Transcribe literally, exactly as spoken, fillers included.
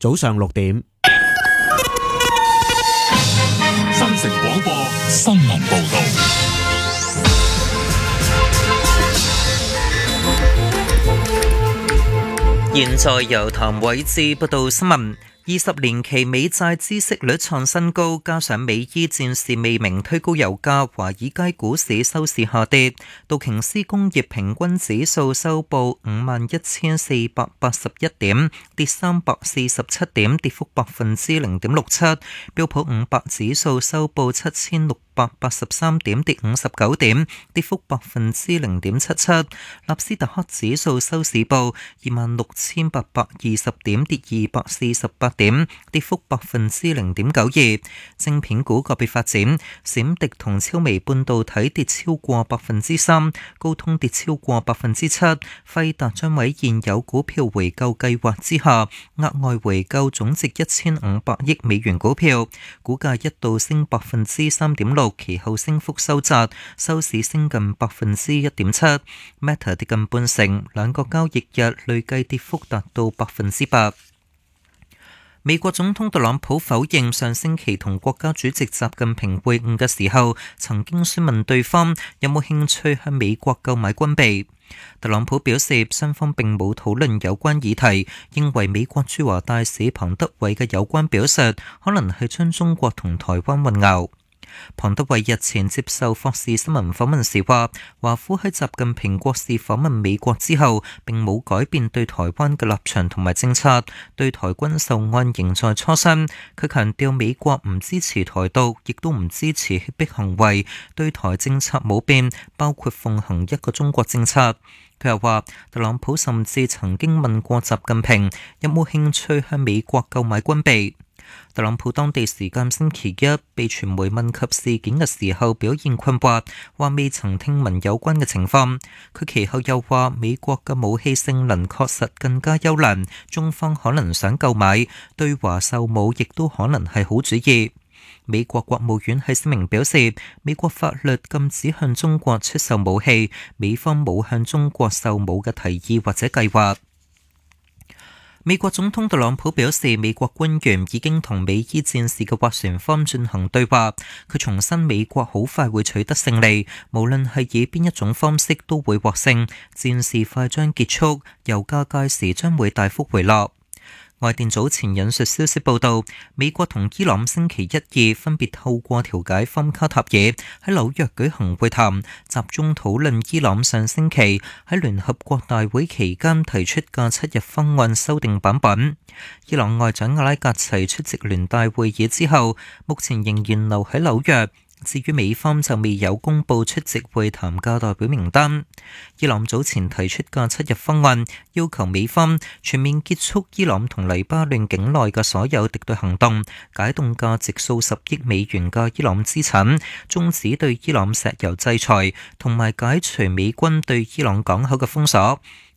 早上六點。 新城廣播新聞報道。 現在由譚偉志報道新聞。二十年期美債孳息率創新高，加上美伊戰事未明推高油價，華爾街股市收市下跌。道瓊斯工業平均指數收報五萬一千四百八十一點，跌三百四十七點，跌幅百分之零點六七。標普五百指數收報七千六百八十三點，跌五十九點，跌幅百分之零點七七。納斯達克指數收市報二萬六千八百二十點，跌二百四十八點，跌幅百分之零點九二。晶片股個別發展，閃迪同超微半導體跌超過百分之三，高通跌超過百分之七。輝達將喺現有股票回購計劃之下，額外回購總值一千五百億美元股票，股價一度升百分之三點六，其後升幅收窄，收市升近百分之一點七。Meta 跌近半成，兩個交易日累計跌幅達到百分之八。美國總統特朗普否認上星期同國家主席習近平會晤嘅時候，曾經詢問對方有冇興趣向美國購買軍備。特朗普表示，雙方並冇討論有關議題，認為美國駐華大使龐德偉嘅有關表述可能係將中國同台灣混淆。龐德偉日前接受霍士新聞訪問時話，華府喺習近平國事訪問美國之後，並冇改變對台灣嘅立場同埋政策，對台軍售案仍在磋商。佢強調美國唔支持台獨，亦都唔支持脅迫行為，對台政策冇變，包括奉行一個中國政策。佢又話，特朗普甚至曾經問過習近平有冇興趣向美國購買軍備。特朗普當地時間星期一被傳媒問及事件嘅時候，表現困惑，話未曾聽聞有關嘅情況。佢其後又話，美國嘅武器性能確實更加優良，中方可能想購買，對華售武亦都可能係好主意。美國國務院喺聲明表示，美國法律禁止向中國出售武器，美方冇向中國售武嘅提議或者計劃。美國總統特朗普表示，美國官員已經同美伊戰事嘅斡旋方進行對話。佢重申美國好快會取得勝利，無論係以邊一種方式都會獲勝，戰事快將結束，油價屆時將會大幅回落。外電早前引述消息報道，美國同伊朗星期一、二分別透過調解方卡塔爾喺紐約舉行會談，集中討論伊朗上星期喺聯合國大會期間提出嘅七日方案修訂版本。伊朗外長阿拉格齊出席聯大會議之後，目前仍然留喺紐約。至於美方就未有公佈出席會談嘅代表名單。伊朗早前提出嘅七日方案，要求美方全面結束伊朗同黎巴嫩境內嘅所有敵對行動，解凍價值數十億美元嘅伊朗資產，終止對伊朗石油制裁，同埋解除美軍對伊朗港口嘅封鎖。